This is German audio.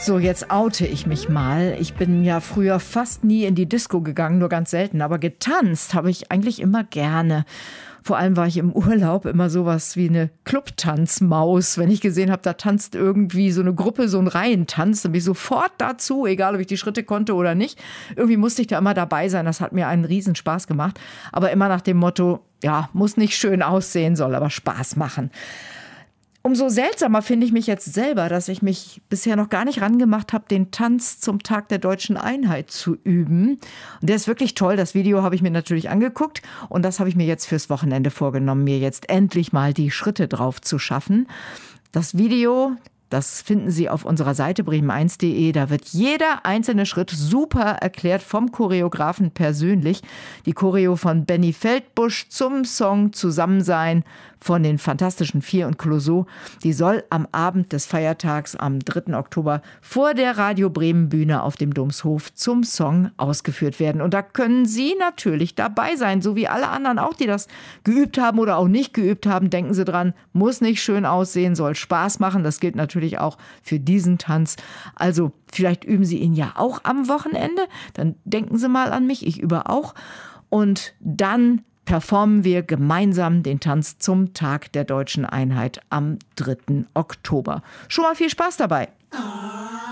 So, jetzt oute ich mich mal. Ich bin ja früher fast nie in die Disco gegangen, nur ganz selten. Aber getanzt habe ich eigentlich immer gerne. Vor allem war ich im Urlaub immer sowas wie eine Clubtanzmaus. Wenn ich gesehen habe, da tanzt irgendwie so eine Gruppe, so ein Reihentanz, dann bin ich sofort dazu, egal ob ich die Schritte konnte oder nicht. Irgendwie musste ich da immer dabei sein. Das hat mir einen riesen Spaß gemacht. Aber immer nach dem Motto, ja, muss nicht schön aussehen, soll aber Spaß machen. Umso seltsamer finde ich mich jetzt selber, dass ich mich bisher noch gar nicht rangemacht habe, den Tanz zum Tag der Deutschen Einheit zu üben. Und der ist wirklich toll. Das Video habe ich mir natürlich angeguckt. Und das habe ich mir jetzt fürs Wochenende vorgenommen, mir jetzt endlich mal die Schritte drauf zu schaffen. Das Video, das finden Sie auf unserer Seite bremen1.de. Da wird jeder einzelne Schritt super erklärt vom Choreografen persönlich. Die Choreo von Benny Feldbusch zum Song Zusammensein von den Fantastischen Vier und Clouseau. Die soll am Abend des Feiertags am 3. Oktober vor der Radio Bremen Bühne auf dem Domshof zum Song ausgeführt werden. Und da können Sie natürlich dabei sein, so wie alle anderen auch, die das geübt haben oder auch nicht geübt haben. Denken Sie dran, muss nicht schön aussehen, soll Spaß machen. Das gilt natürlich auch für diesen Tanz. Also vielleicht üben Sie ihn ja auch am Wochenende. Dann denken Sie mal an mich, ich übe auch. Und dann performen wir gemeinsam den Tanz zum Tag der Deutschen Einheit am 3. Oktober. Schon mal viel Spaß dabei.